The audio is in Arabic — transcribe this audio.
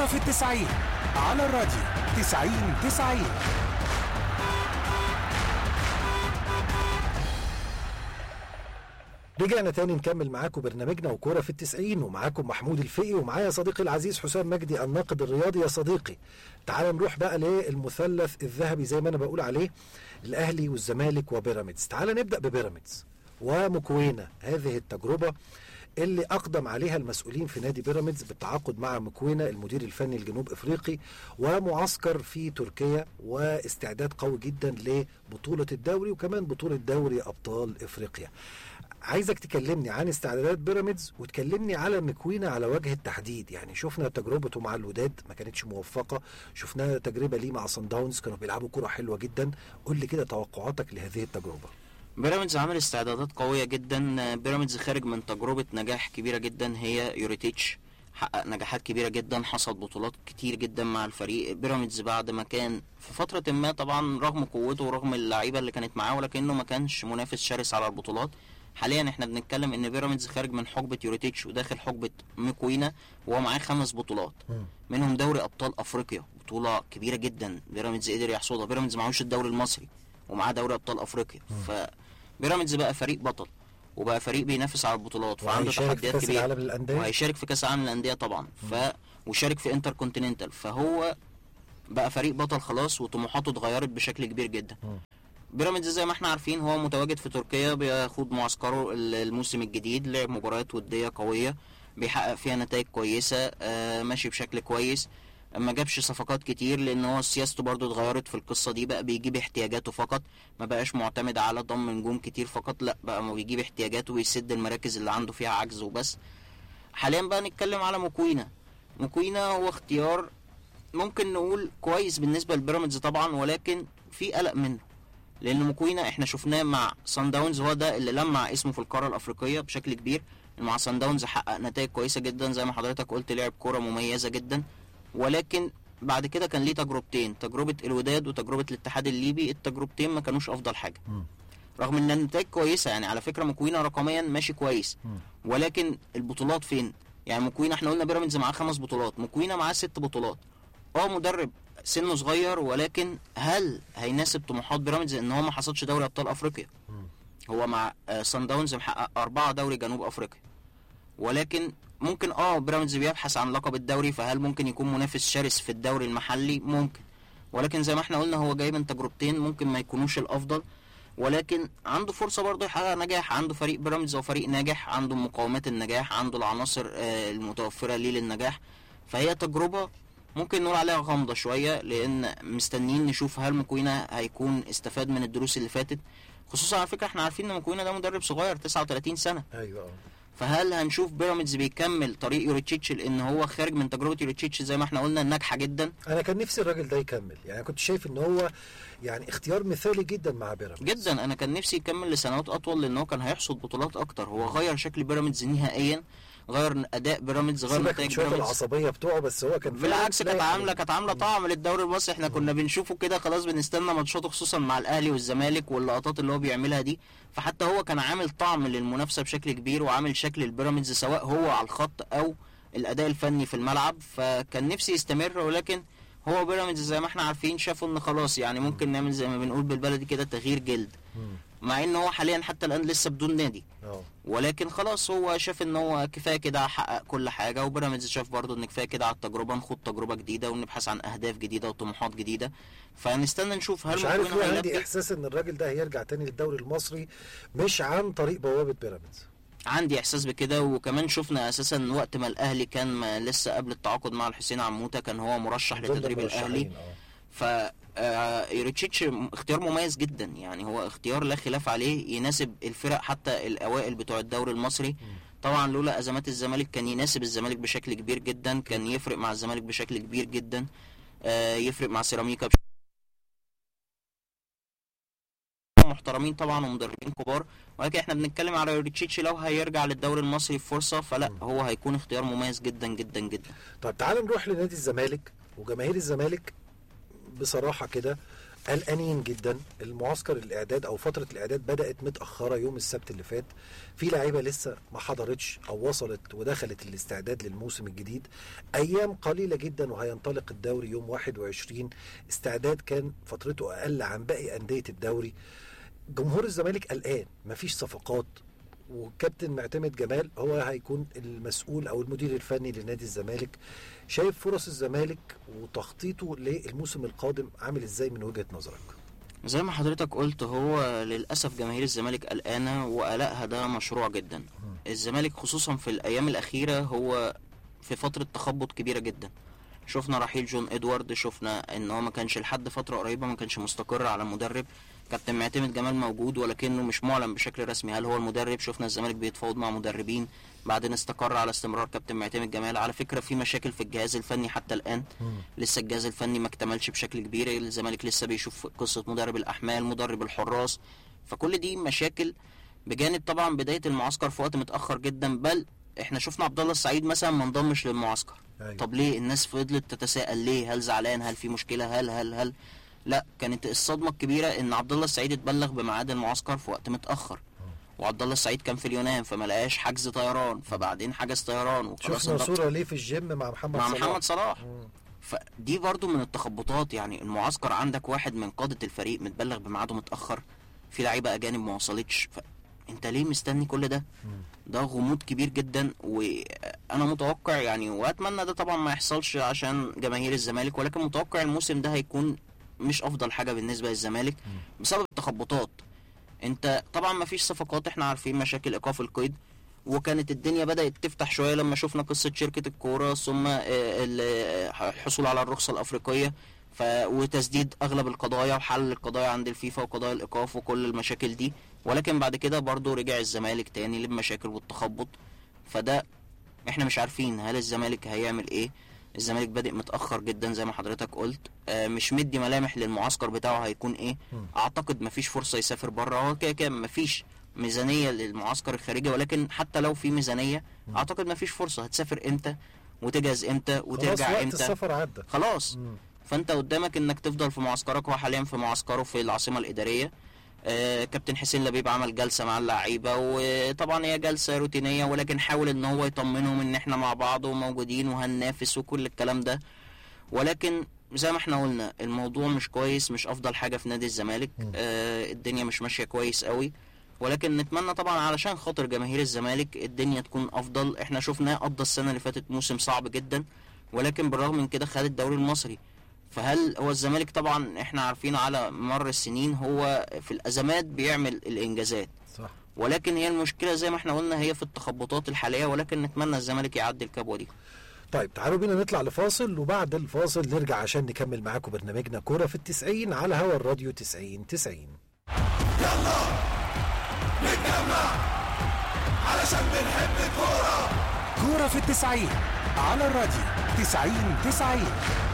كرة في 90 على الراديو 90-90. رجعنا تاني نكمل معاكم برنامجنا وكورة في 90، ومعاكم محمود الفقي، ومعايا صديقي العزيز حسام مجدي الناقد الرياضي. يا صديقي تعال نروح بقى للمثلث الذهبي زي ما انا بقول عليه، الاهلي والزمالك وبيراميدز. تعال نبدأ ببيراميدز ومكوينة، هذه التجربة اللي أقدم عليها المسؤولين في نادي بيراميدز بالتعاقد مع مكوينة المدير الفني الجنوب إفريقي، ومعسكر في تركيا واستعداد قوي جدا لبطولة الدوري وكمان بطولة دوري أبطال إفريقيا. عايزك تكلمني عن استعدادات بيراميدز وتكلمني على مكوينة على وجه التحديد. يعني شفنا تجربته مع الوداد ما كانتش موفقة، شفنا تجربة ليه مع صن داونز كانوا بيلعبوا كرة حلوة جدا. قول لي كده توقعاتك لهذه التجربة. بيراميدز عامل استعدادات قوية جدا. بيراميدز خارج من تجربة نجاح كبيرة جدا، هي يوريتيتش حقق نجاحات كبيرة جدا، حصد بطولات كتير جدا مع الفريق. بيراميدز بعد ما كان في فترة ما طبعا رغم قوته ورغم اللعيبة اللي كانت معاه، ولكنه ما كانش منافس شرس على البطولات. حاليا احنا بنتكلم ان بيراميدز خارج من حقبة يوريتيتش وداخل حقبة مكوينة، وهو معاه 5 بطولات منهم دوري ابطال افريقيا، بطولة كبيرة جدا بيراميدز قدر يحصدها. بيراميدز معهوش الدوري المصري ومعاه دوري ابطال افريقيا، فبيراميدز بقى فريق بطل وبقى فريق بينافس على البطولات وعنده تحديات كبيرة، وهيشارك في كاس العالم للانديه طبعا، وشارك في انتر كونتيننتال، فهو بقى فريق بطل خلاص وطموحاته اتغيرت بشكل كبير جدا. بيراميدز زي ما احنا عارفين هو متواجد في تركيا، بياخد معسكره الموسم الجديد، لعب مباريات وديه قويه بيحقق فيها نتائج كويسه، ماشي بشكل كويس. ما جابش صفقات كتير لان هو سياسته برضو اتغيرت في القصه دي، بقى بيجيب احتياجاته فقط، ما بقاش معتمد على ضم نجوم كتير فقط، لا بقى ما بيجيب احتياجاته ويسد المراكز اللي عنده فيها عجز وبس. حاليا بقى نتكلم على مكوينة هو اختيار ممكن نقول كويس بالنسبه لبيراميدز طبعا، ولكن في قلق منه لان مكوينة احنا شفناه مع صن داونز، هو ده اللي لمع اسمه في القاره الافريقيه بشكل كبير. مع صن داونز حقق نتائج كويسه جدا زي ما حضرتك قلت، لعب كوره مميزه جدا، ولكن بعد كده كان ليه تجربتين، تجربه الوداد وتجربه الاتحاد الليبي. التجربتين ما كانوش افضل حاجه رغم ان النتائج كويسه. يعني على فكره مكوينة رقميا ماشي كويس، ولكن البطولات فين؟ يعني مكوينة احنا قلنا بيراميدز معاه 5 بطولات، مكوينة معاه 6 بطولات. مدرب سنه صغير، ولكن هل هيناسب طموحات بيراميدز؟ ان هو ما حصدش دوري ابطال افريقيا. هو مع صن داونز محقق 4 دوري جنوب افريقيا، ولكن ممكن بيراميدز بيبحث عن لقب الدوري، فهل ممكن يكون منافس شرس في الدوري المحلي؟ ممكن، ولكن زي ما احنا قلنا هو جاي من تجربتين ممكن ما يكونوش الافضل، ولكن عنده فرصه برضه يحقق نجاح. عنده فريق بيراميدز هو فريق ناجح، عنده مقومات النجاح، عنده العناصر المتوفره ليه للنجاح. فهي تجربه ممكن نقول عليها غامضه شويه، لان مستنيين نشوف هل مكوينة هيكون استفاد من الدروس اللي فاتت، خصوصا على فكره احنا عارفين ان مكوينة ده مدرب صغير 39 سنه. ايوه. فهل هنشوف بيراميدز بيكمل طريق يوريتيتش، لان هو خارج من تجربه يوريتيتش زي ما احنا قلنا ناجحه جدا. انا كان نفسي الراجل ده يكمل، يعني كنت شايف ان هو يعني اختيار مثالي جدا مع بيراميدز جدا. انا كان نفسي يكمل لسنوات اطول لان هو كان هيحصد بطولات اكتر. هو غير شكل بيراميدز نهائيا، غير اداء بيراميدز، غير نتائج بيراميدز. العصبيه بتوعه بس هو كان بالعكس كانت عامله طعم للدوري المصري. احنا كنا بنشوفه كده خلاص بنستنى ماتشاته، خصوصا مع الاهلي والزمالك واللقطات اللي هو بيعملها دي. فحتى هو كان عامل طعم للمنافسه بشكل كبير، وعامل شكل البيراميدز سواء هو على الخط او الاداء الفني في الملعب. فكان نفسي يستمر، ولكن هو بيراميدز زي ما احنا عارفين شافوا ان خلاص يعني ممكن نعمل زي ما بنقول بالبلدي كده تغيير جلد، مع ان هو حاليا حتى الان لسه بدون نادي، ولكن خلاص هو شاف ان هو كفايه كده حقق كل حاجه. وبيراميدز شاف برضه ان كفايه كده على التجربه، نخوض تجربه جديده ونبحث عن اهداف جديده وطموحات جديده. فنستنى نشوف هل مش عارف ليه عندي احساس ان الراجل ده هيرجع تاني للدوري المصري مش عن طريق بوابه بيراميدز. عندي احساس بكده، وكمان شفنا اساسا وقت ما الاهلي كان لسه قبل التعاقد مع الحسين عموته كان هو مرشح لتدريب الاهلي. ف يوريتيتش اختيار مميز جدا، يعني هو اختيار لا خلاف عليه، يناسب الفرق حتى الاوائل بتوع الدوري المصري. طبعا لولا ازمات الزمالك كان يناسب الزمالك بشكل كبير جدا، كان يفرق مع الزمالك بشكل كبير جدا، يفرق مع سيراميكا محترمين طبعا ومدربين كبار. ولكن احنا بنتكلم على يوريتيتش لو هيرجع للدوري المصري فرصه، فلا هو هيكون اختيار مميز جدا جدا جدا. طيب تعال نروح لنادي الزمالك وجماهير الزمالك. بصراحه كده قلقانين جدا. المعسكر الاعداد او فتره الاعداد بدات متاخره يوم السبت اللي فات، في لعيبه لسه ما حضرتش او وصلت ودخلت الاستعداد للموسم الجديد. ايام قليله جدا وهينطلق الدوري يوم 21. استعداد كان فترته اقل عن باقي انديه الدوري. جمهور الزمالك قلقان، مفيش صفقات، وكابتن معتمد جمال هو هيكون المسؤول او المدير الفني لنادي الزمالك. شايف فرص الزمالك وتخطيطه للموسم القادم عامل ازاي من وجهة نظرك؟ زي ما حضرتك قلت، هو للأسف جماهير الزمالك قلقانة، وقلقها ده مشروع جدا. الزمالك خصوصا في الأيام الأخيرة هو في فترة تخبط كبيرة جدا. شفنا رحيل جون ادوارد، شفنا ان هو ما كانش لحد فترة قريبة ما كانش مستقر على مدرب. كابتن معتمد جمال موجود ولكنه مش معلن بشكل رسمي هل هو المدرب. شفنا الزمالك بيتفاوض مع مدربين، بعدين استقر على استمرار كابتن معتمد جمال. على فكرة في مشاكل في الجهاز الفني حتى الآن، لسه الجهاز الفني ما اكتملش بشكل كبير. الزمالك لسه بيشوف قصة مدرب الأحمال، مدرب الحراس، فكل دي مشاكل. بجانب طبعا بداية المعسكر في وقت متأخر جدا، بل احنا شفنا عبد الله السعيد مثلا ما انضمش للمعسكر. أيوة. طب ليه؟ الناس فضلت تتساءل ليه؟ هل زعلان؟ هل في مشكلة؟ هل لا، كانت الصدمة الكبيرة ان عبد الله السعيد اتبلغ بميعاد المعسكر في وقت متأخر، وعبد الله السعيد كان في اليونان فما لقاش حجز طيران، فبعدين حجز طيران وخلاص. شفنا صورة ليه في الجيم مع محمد صلاح. فدي برضو من التخبطات. يعني المعسكر عندك واحد من قادة الفريق متبلغ بميعاده متأخر، في لعيبة أجانب ما وصلتش، انت ليه مستني كل ده؟ ده غموض كبير جدا. وانا متوقع يعني، واتمنى ده طبعا ما يحصلش عشان جماهير الزمالك، ولكن متوقع الموسم ده هيكون مش افضل حاجة بالنسبة للزمالك بسبب التخبطات. انت طبعا ما فيش صفقات، احنا عارفين مشاكل ايقاف القيد، وكانت الدنيا بدأت تفتح شوية لما شفنا قصة شركة الكورة، ثم الحصول على الرخصة الافريقية، وتسديد اغلب القضايا وحل القضايا عند الفيفا وقضايا الايقاف وكل المشاكل دي. ولكن بعد كده برضو رجع الزمالك تاني للمشاكل والتخبط. فده احنا مش عارفين هل الزمالك هيعمل ايه. الزمالك بادئ متأخر جدا زي ما حضرتك قلت، مش مدي ملامح للمعسكر بتاعه هيكون ايه. اعتقد مفيش فرصة يسافر بره، هو كده مفيش ميزانية للمعسكر الخارجي، ولكن حتى لو في ميزانية اعتقد مفيش فرصة. هتسافر امتى وتجهز امتى وترجع امتى؟ خلاص وقت السفر عدى خلاص. فانت قدامك انك تفضل في معسكرك، هو حاليا في معسكره في العاصمة الإدارية. كابتن حسين لبيب عمل جلسة مع اللعيبة، وطبعا هي جلسة روتينية، ولكن حاول ان هو يطمنهم ان احنا مع بعض وموجودين وهننافس وكل الكلام ده. ولكن زي ما احنا قلنا الموضوع مش كويس، مش افضل حاجة في نادي الزمالك. الدنيا مش ماشية كويس قوي، ولكن نتمنى طبعا علشان خاطر جماهير الزمالك الدنيا تكون افضل. احنا شفناه قضى السنة اللي فاتت موسم صعب جدا، ولكن بالرغم من كده خد الدوري المصري. فهل هو الزمالك طبعا احنا عارفين على مر السنين هو في الازمات بيعمل الانجازات، صح. ولكن هي المشكلة زي ما احنا قلنا هي في التخبطات الحالية، ولكن نتمنى الزمالك يعدي الكبوة دي. طيب تعالوا بينا نطلع لفاصل، وبعد الفاصل نرجع عشان نكمل معاكم برنامجنا كورة في 90 على هوا الراديو 90. يلا نتجمع علشان بنحب الكورة. كورة في 90 على الراديو 90.